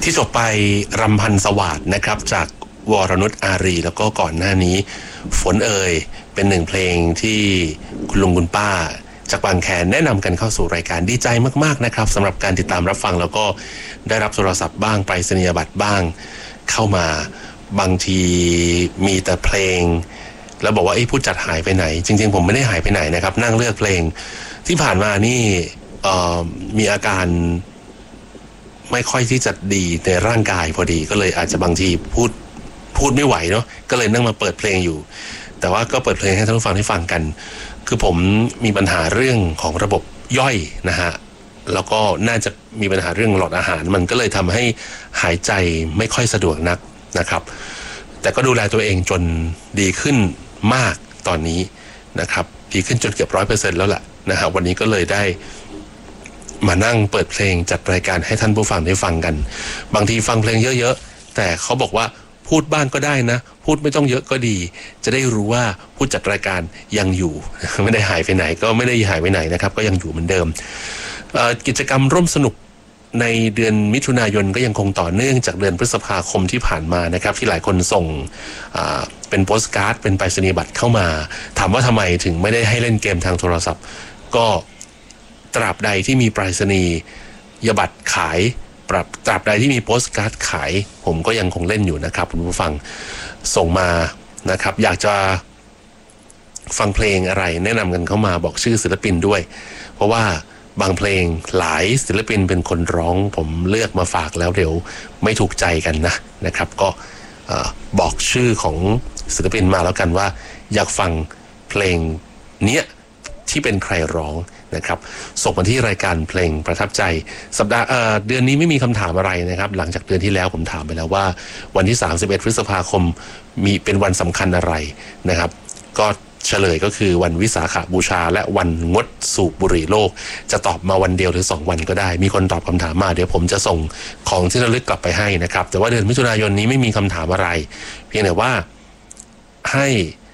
ที่จบไปรำพันสวัสดนะครับจากวรนุชอารีแล้วก็ก่อนหน้านี้ฝนเอ่ยเป็นหนึ่งเพลงที่คุณลุงคุณป้าจากบางแคแนะนำกันเข้าสู่รายการดีใจมากๆนะครับสำหรับการติดตามรับฟังแล้วก็ได้รับโทรศัพท์บ้างไปรษณียบัตรบ้างเข้ามาบางทีมีแต่เพลงแล้วบอกว่าผู้จัดหายไปไหนจริงๆผมไม่ได้หายไปไหนนะครับนั่งเลือกเพลงที่ผ่านมานี่มีอาการไม่ค่อยที่จะดีในร่างกายพอดีก็เลยอาจจะบางทีพูดไม่ไหวเนาะก็เลยนั่งมาเปิดเพลงอยู่แต่ว่าก็เปิดเพลงให้ท่านผู้ฟังได้ฟังกันคือผมมีปัญหาเรื่องของระบบย่อยนะฮะแล้วก็น่าจะมีปัญหาเรื่องหลอดอาหารมันก็เลยทำให้หายใจไม่ค่อยสะดวกนักนะครับแต่ก็ดูแลตัวเองจนดีขึ้นมากตอนนี้นะครับดีขึ้นจนเกือบ 100% แล้วแหละนะฮะวันนี้ก็เลยได้มานั่งเปิดเพลงจัดรายการให้ท่านผู้ฟังได้ฟังกันบางทีฟังเพลงเยอะๆแต่เขาบอกว่าพูดบ้างก็ได้นะพูดไม่ต้องเยอะก็ดีจะได้รู้ว่าผู้จัดรายการยังอยู่ไม่ได้หายไปไหนก็ไม่ได้หายไปไหนนะครับก็ยังอยู่เหมือนเดิมกิจกรรมร่วมสนุกในเดือนมิถุนายนก็ยังคงต่อเนื่องจากเดือนพฤษภาคมที่ผ่านมานะครับที่หลายคนส่งเป็นโปสการ์ดเป็นไปรษณียบัตรเข้ามาถามว่าทำไมถึงไม่ได้ให้เล่นเกมทางโทรศัพท์ก็ตราบใดที่มีไปรษณียบัตรขายตราบใดที่มีโปสการ์ดขายผมก็ยังคงเล่นอยู่นะครับคุณผู้ฟังส่งมานะครับอยากจะฟังเพลงอะไรแนะนำกันเข้ามาบอกชื่อศิลปินด้วยเพราะว่าบางเพลงหลายศิลปินเป็นคนร้องผมเลือกมาฝากแล้วเดี๋ยวไม่ถูกใจกันนะครับก็บอกชื่อของศิลปินมาแล้วกันว่าอยากฟังเพลงเนี้ยที่เป็นใครร้องนะครับส่งมาที่รายการเพลงประทับใจสัปดาห์เดือนนี้ไม่มีคำถามอะไรนะครับหลังจากเดือนที่แล้วผมถามไปแล้วว่าวันที่31พฤษภาคมมีเป็นวันสำคัญอะไรนะครับก็เฉลยก็คือวันวิสาขบูชาและวันงดสูบบุหรี่โลกจะตอบมาวันเดียวหรือ2วันก็ได้มีคนตอบคำถามมาเดี๋ยวผมจะส่งของที่ระลึกกลับไปให้นะครับแต่ว่าเดือนมิถุนายนนี้ไม่มีคำถามอะไรเพียงแต่ว่าให้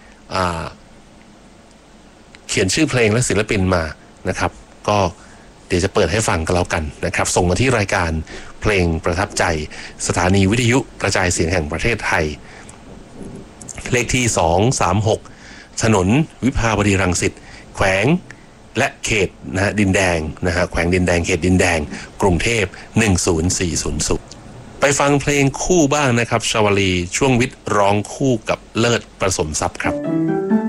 เขียนชื่อเพลงและศิลปินมานะครับก็เดี๋ยวจะเปิดให้ฟังกันแล้วกันนะครับส่งมาที่รายการเพลงประทับใจสถานีวิทยุกระจายเสียงแห่งประเทศไทยเลขที่236ถนนวิภาวดีรังสิตแขวงและเขตดินแดงแขวงดินแดงเขตดินแดงกรุงเทพ10400ไปฟังเพลงคู่บ้างนะครับชวลีช่วงวิทย์ร้องคู่กับเลิศประสมทรัพย์ครับ